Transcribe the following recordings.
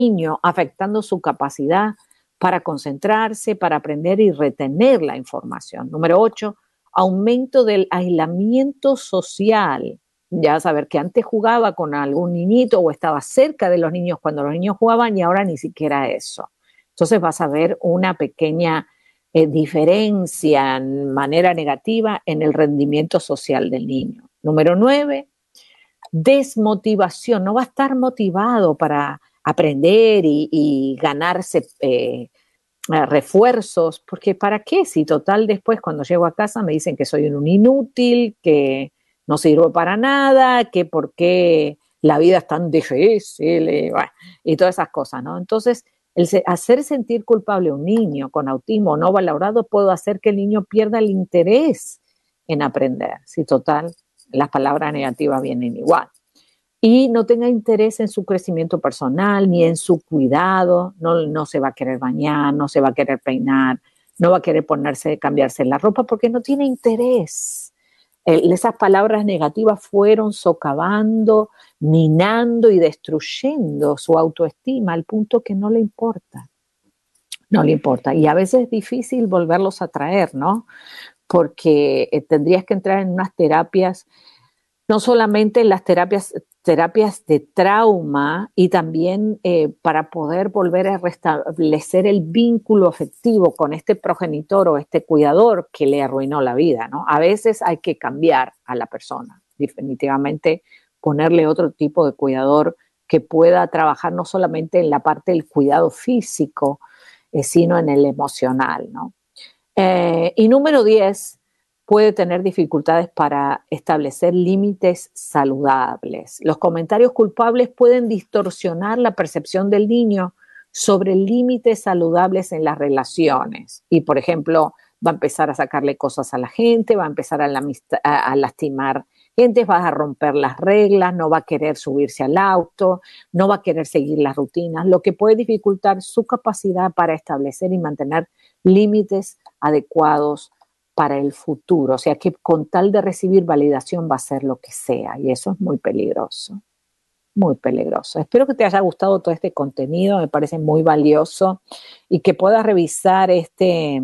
niño, afectando su capacidad para concentrarse, para aprender y retener la información. Número 8, aumento del aislamiento social. Ya saber que antes jugaba con algún niñito o estaba cerca de los niños cuando los niños jugaban y ahora ni siquiera eso. Entonces vas a ver una pequeña diferencia en manera negativa en el rendimiento social del niño. Número 9, desmotivación. No va a estar motivado para aprender y ganarse refuerzos, porque ¿para qué? Si total después cuando llego a casa me dicen que soy un inútil, que no sirvo para nada, que por qué la vida es tan difícil y todas esas cosas, ¿no? Entonces, hacer sentir culpable a un niño con autismo no valorado puede hacer que el niño pierda el interés en aprender, si total las palabras negativas vienen igual. Y no tenga interés en su crecimiento personal ni en su cuidado, no se va a querer bañar, no se va a querer peinar, no va a querer cambiarse la ropa porque no tiene interés. Esas palabras negativas fueron socavando, minando y destruyendo su autoestima al punto que no le importa. No le importa. Y a veces es difícil volverlos a traer, ¿no? Porque tendrías que entrar en unas terapias, no solamente en las terapias de trauma y también para poder volver a restablecer el vínculo afectivo con este progenitor o este cuidador que le arruinó la vida, ¿no? A veces hay que cambiar a la persona, definitivamente ponerle otro tipo de cuidador que pueda trabajar no solamente en la parte del cuidado físico, sino en el emocional, ¿no? Y número 10, puede tener dificultades para establecer límites saludables. Los comentarios culpables pueden distorsionar la percepción del niño sobre límites saludables en las relaciones. Y, por ejemplo, va a empezar a sacarle cosas a la gente, va a empezar a lastimar gente, va a romper las reglas, no va a querer subirse al auto, no va a querer seguir las rutinas, lo que puede dificultar su capacidad para establecer y mantener límites adecuados para el futuro, o sea que con tal de recibir validación va a hacer lo que sea y eso es muy peligroso, muy peligroso. Espero que te haya gustado todo este contenido, me parece muy valioso y que puedas revisar este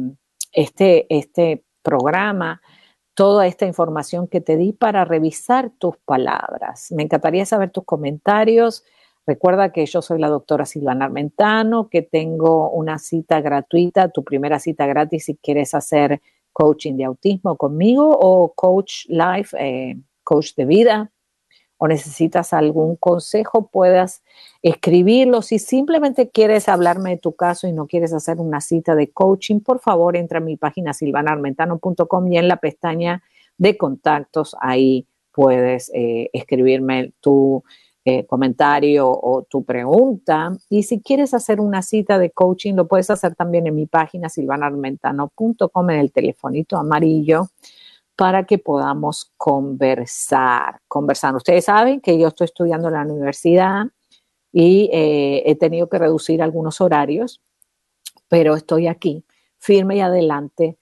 programa, toda esta información que te di para revisar tus palabras. Me encantaría saber tus comentarios. Recuerda que yo soy la doctora Silvana Armentano, que tengo una cita gratuita, tu primera cita gratis si quieres hacer coaching de autismo conmigo o coach life, coach de vida, o necesitas algún consejo, puedas escribirlo. Si simplemente quieres hablarme de tu caso y no quieres hacer una cita de coaching, por favor entra a mi página silvanarmentano.com y en la pestaña de contactos ahí puedes escribirme tu comentario o tu pregunta. Y si quieres hacer una cita de coaching, lo puedes hacer también en mi página silvanarmentano.com en el telefonito amarillo para que podamos conversar. Ustedes saben que yo estoy estudiando en la universidad y he tenido que reducir algunos horarios, pero estoy aquí firme y adelante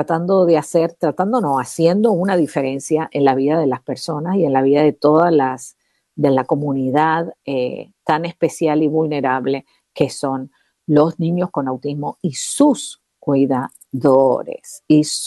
haciendo una diferencia en la vida de las personas y en la vida de de la comunidad tan especial y vulnerable que son los niños con autismo y sus cuidadores.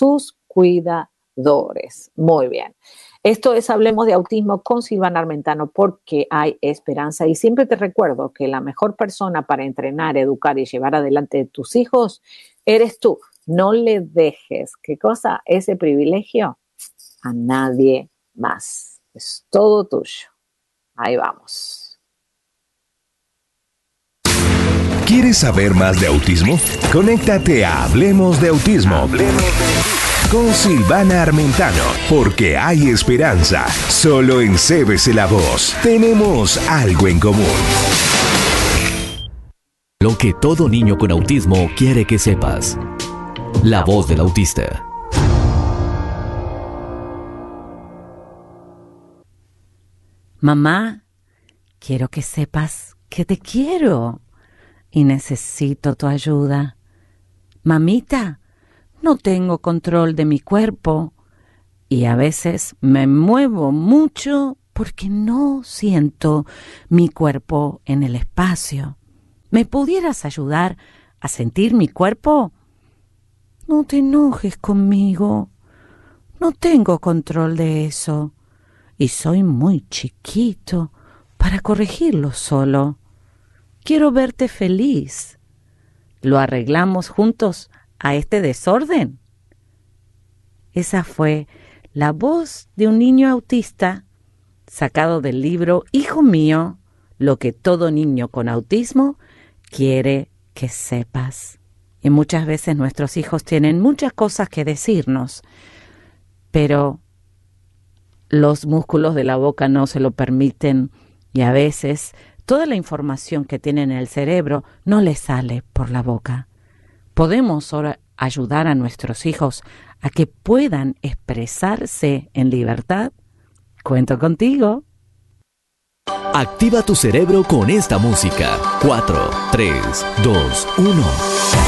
Muy bien. Esto es Hablemos de Autismo con Silvana Armentano porque hay esperanza y siempre te recuerdo que la mejor persona para entrenar, educar y llevar adelante a tus hijos eres tú. No le dejes, ¿qué cosa? Ese privilegio a nadie más. Es todo tuyo. Ahí vamos. ¿Quieres saber más de autismo? Conéctate a Hablemos de Autismo. Con Silvana Armentano, porque hay esperanza. Solo en CBC La Voz tenemos algo en común. Lo que todo niño con autismo quiere que sepas. La voz del autista. Mamá, quiero que sepas que te quiero y necesito tu ayuda. Mamita, no tengo control de mi cuerpo y a veces me muevo mucho porque no siento mi cuerpo en el espacio. ¿Me pudieras ayudar a sentir mi cuerpo? No te enojes conmigo. No tengo control de eso. Y soy muy chiquito para corregirlo solo. Quiero verte feliz. ¿Lo arreglamos juntos a este desorden? Esa fue la voz de un niño autista sacado del libro Hijo mío, lo que todo niño con autismo quiere que sepas. Y muchas veces nuestros hijos tienen muchas cosas que decirnos, pero los músculos de la boca no se lo permiten y a veces toda la información que tienen en el cerebro no les sale por la boca. Podemos ahora ayudar a nuestros hijos a que puedan expresarse en libertad. Cuento contigo. Activa tu cerebro con esta música. 4, 3, 2, 1.